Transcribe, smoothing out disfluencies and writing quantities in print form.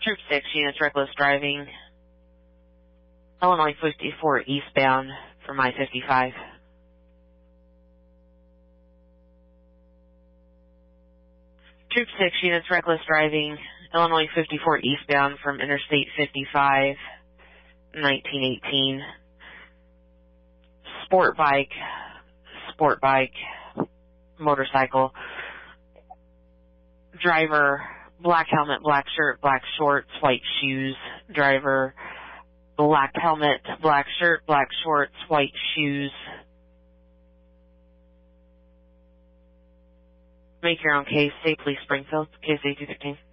Troop 6 units, reckless driving. Illinois 54 eastbound from I-55. Troop 6 units, reckless driving. Illinois 54 eastbound from Interstate 55, 1918. Sport bike, motorcycle. Driver, black helmet, black shirt, black shorts, white shoes. Driver, black helmet, black shirt, black shorts, white shoes. Make your own case. State Police Springfield, case 8215.